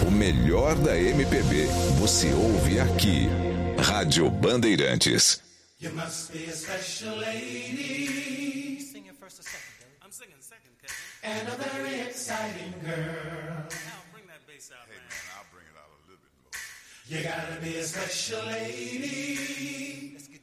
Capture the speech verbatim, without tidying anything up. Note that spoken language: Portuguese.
O melhor da M P B você ouve aqui. Rádio Bandeirantes. You must be a special lady. You singing first or second, Billy? I'm singing second, Kevin. And a very exciting girl. Now bring that bass out, hey, man. man. I'll bring it out a little bit more. You gotta be a special lady. Let's get